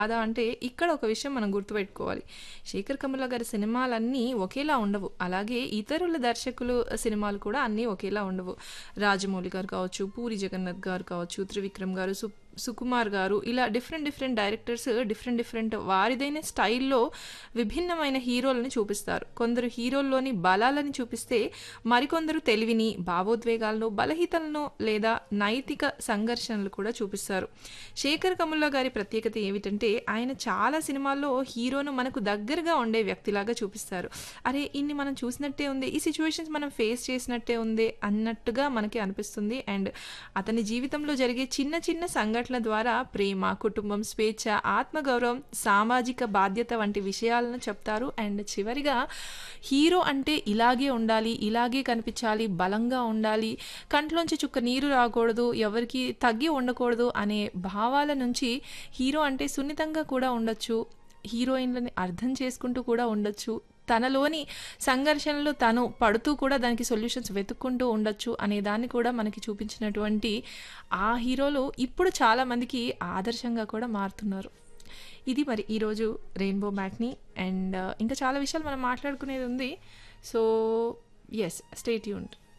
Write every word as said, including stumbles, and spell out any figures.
కాదా అంటే ఇక్కడ ఒక విషయం మనం గుర్తుపెట్టుకోవాలి. 'శేఖర్ కమ్ముల' గారి సినిమాలన్నీ ఒకేలా ఉండవు. అలాగే ఇతరుల దర్శకులు సినిమాలు కూడా అన్నీ ఒకేలా ఉండవు. 'రాజమౌళి' గారు కావచ్చు, 'పూరి జగన్నాథ్' గారు కావచ్చు, 'త్రివిక్రమ్' గారు, సు 'సుకుమార్' గారు ఇలా different different directors different different వారిదైన స్టైల్‌లో విభిన్నమైన హీరోలని చూపిస్తారు. కొందరు హీరోల్లోని బలాలని చూపిస్తే, మరికొందరు తెలివిని, భావోద్వేగాలను, బలహీనతలను లేదా నైతిక సంఘర్షణలు కూడా చూపిస్తారు. 'శేఖర్ కమ్ముల' గారి ప్రత్యేకత ఏమిటంటే, ఆయన చాలా సినిమాల్లో హీరోను మనకు దగ్గరగా ఉండే వ్యక్తిలాగా చూపిస్తారు. అరే! ఇన్ని మనం చూసినట్టే ఉంది, ఈ సిట్యుయేషన్స్ మనం ఫేస్ చేసినట్టే ఉంది అన్నట్టుగా మనకి అనిపిస్తుంది. అండ్ అతని జీవితంలో జరిగే చిన్న చిన్న సంఘటనల ద్వారా ప్రేమ, కుటుంబం, స్వేచ్ఛ, ఆత్మగౌరవం, సామాజిక బాధ్యత వంటి విషయాలను చెప్తారు. అండ్ చివరిగా హీరో అంటే ఇలాగే ఉండాలి, ఇలాగే కనిపించాలి, బలంగా ఉండాలి, కంట్లోంచి చుక్క నీరు రాకూడదు, ఎవరికి తగ్గి ఉండకూడదు అనే భావాల నుంచి హీరో అంటే సున్నితంగా కూడా ఉండొచ్చు, హీరోయిన్లని అర్థం చేసుకుంటూ కూడా ఉండొచ్చు, తనలోని సంఘర్షణలు తను పడుతూ కూడా దానికి సొల్యూషన్స్ వెతుక్కుంటూ ఉండొచ్చు అనే దాన్ని కూడా మనకి చూపించినటువంటి ఆ హీరోలు ఇప్పుడు చాలామందికి ఆదర్శంగా కూడా మారుతున్నారు. ఇది మరి ఈరోజు రెయిన్బో మ్యాట్‌ని. అండ్ ఇంకా చాలా విషయాలు మనం మాట్లాడుకునేది ఉంది. So yes, stay tuned.